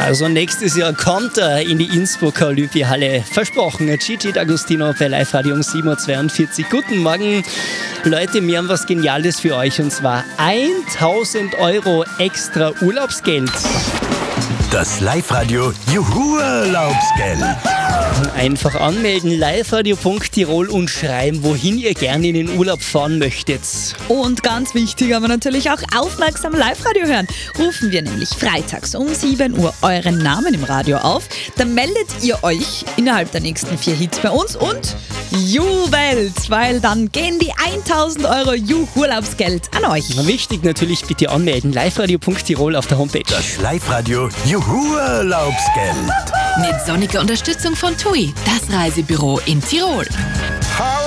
Also nächstes Jahr kommt er in die Innsbrucker Olympiahalle. Versprochen. Gigi D'Agostino bei Live Radio um 7.42 Uhr. Guten Morgen. Leute, wir haben was Geniales für euch und zwar 1.000 € extra Urlaubsgeld. Das Live-Radio Juhu-Urlaubsgeld. Einfach anmelden, liveradio.tirol und schreiben, wohin ihr gerne in den Urlaub fahren möchtet. Und ganz wichtig, aber natürlich auch aufmerksam Live-Radio hören. Rufen wir nämlich freitags um 7 Uhr euren Namen im Radio auf. Dann meldet ihr euch innerhalb der nächsten 4 Hits bei uns und jubelt, weil dann gehen die 1.000 € Juhu-Urlaubsgeld an euch. Wichtig natürlich, bitte anmelden, liveradio.tirol auf der Homepage. Das Live-Radio Juhu-Urlaubsgeld. Mit sonniger Unterstützung von TUI, das Reisebüro in Tirol.